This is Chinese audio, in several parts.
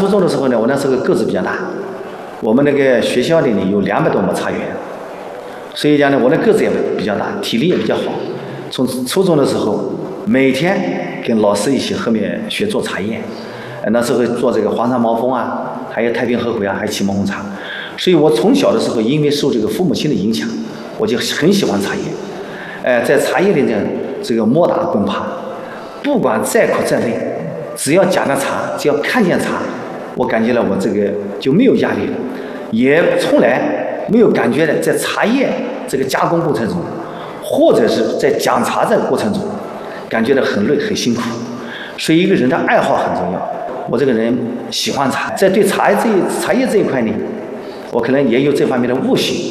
初中的时候呢，我那时候个子比较大，我们那个学校里呢有200多亩茶园，所以讲呢，我的个子也比较大，体力也比较好。从初中的时候，每天跟老师一起后面学做茶叶，那时候做这个黄山毛峰啊，还有太平和回啊，还有祁门红茶。所以我从小的时候，因为受这个父母亲的影响，我就很喜欢茶叶。在茶叶里呢，这个摸打滚爬，不管再苦再累，只要讲个茶，只要看见茶，我感觉了我这个就没有压力了，也从来没有感觉的在茶叶这个加工过程中，或者是在讲茶这个过程中，感觉到很累很辛苦。所以一个人的爱好很重要。我这个人喜欢茶，在对茶叶这一块呢，我可能也有这方面的悟性。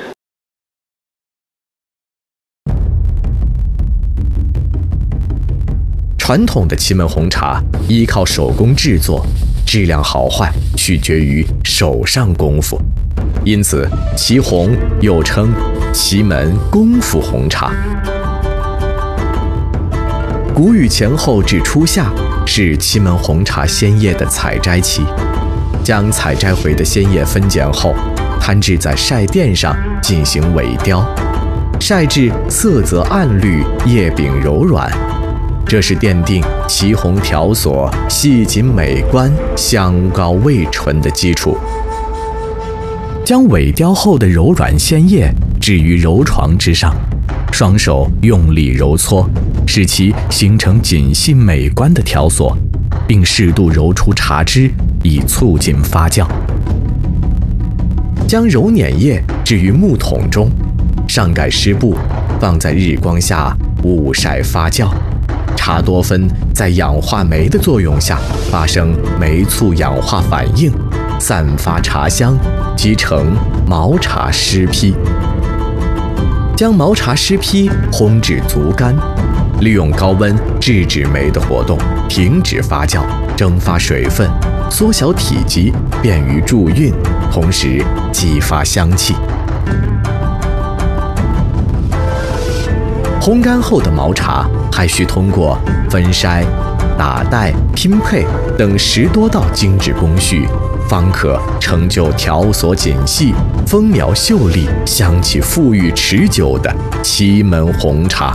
传统的祁门红茶依靠手工制作，质量好坏取决于手上功夫，因此祁红又称祁门功夫红茶。谷雨前后至初夏是祁门红茶鲜叶的采摘期，将采摘回的鲜叶分拣后，摊置在晒垫上进行萎雕，晒至色泽暗绿，叶柄柔软。这是奠定祁红条索细紧美观、香高味醇的基础。将萎雕后的柔软鲜叶置于揉床之上，双手用力揉搓，使其形成紧细美观的条索，并适度揉出茶汁，以促进发酵。将揉捻叶置于木桶中，上盖湿布，放在日光下捂晒发酵。茶多酚在氧化酶的作用下发生酶促氧化反应，散发茶香，即成毛茶湿坯。将毛茶湿坯烘至足干，利用高温制止酶的活动，停止发酵，蒸发水分，缩小体积，便于助运，同时激发香气。烘干后的毛茶还需通过分筛、打带、拼配等10多道精致工序，方可成就条索紧细、风苗秀丽、香气馥郁持久的祁门红茶。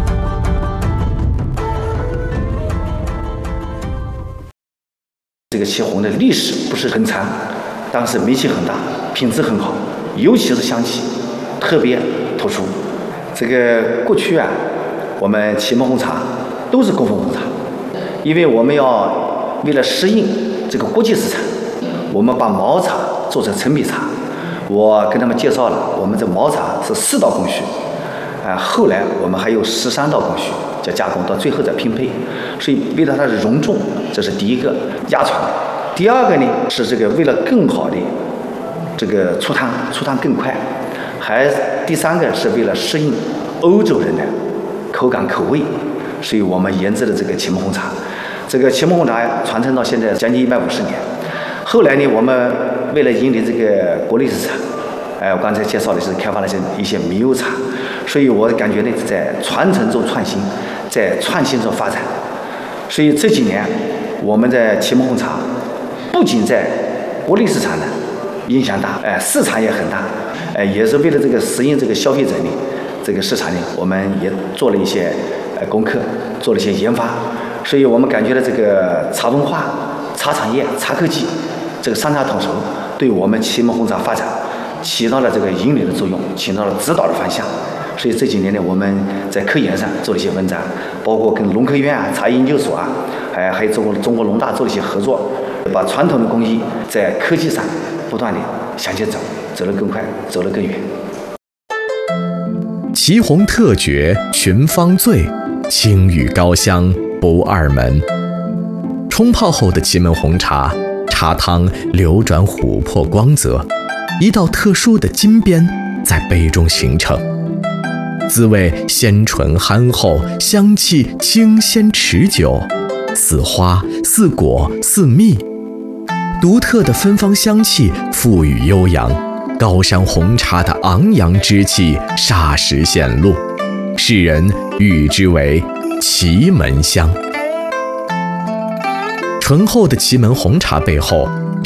这个祁红的历史不是很长，但是名气很大，品质很好，尤其是香气特别突出。这个过去啊，我们祁门红茶都是功夫红茶，因为我们要为了适应这个国际市场，我们把毛茶做成陈皮茶。我跟他们介绍了，我们这毛茶是4道工序，后来我们还有13道工序叫加工，到最后再拼配。所以为了它的容重，这是第一个压床。第二个呢是这个为了更好的这个出汤更快，第三个是为了适应欧洲人的口感口味，所以我们研制了这个祁门红茶。这个祁门红茶传承到现在将近150年。后来呢，我们为了引领这个国内市场，我刚才介绍的是开发了一些名优茶，所以我感觉呢，在传承中创新，在创新中发展。所以这几年我们在祁门红茶不仅在国内市场呢影响大，市场也很大，也是为了这个适应这个消费者呢这个市场呢，我们也做了一些功课，做了一些研发。所以我们感觉到这个茶文化、茶产业、茶科技这个3茶统筹，对我们祁门红茶发展起到了这个引领的作用，起到了指导的方向。所以这几年呢，我们在科研上做了一些文章，包括跟农科院啊、茶研究所啊，还有中国农大做了一些合作，把传统的工艺在科技上不断的向前走，走得更快，走得更远。 祁红特绝群芳醉，清郁高香不二门。冲泡后的祁门红茶，茶汤流转琥珀光泽，一道特殊的金边在杯中形成，滋味鲜醇憨厚，香气清鲜持久，似花似果似蜜。独特的芬芳香气馥郁悠扬，高山红茶的昂扬之气霎时显露，世人誉之为祁门香。醇厚的祁门红茶背后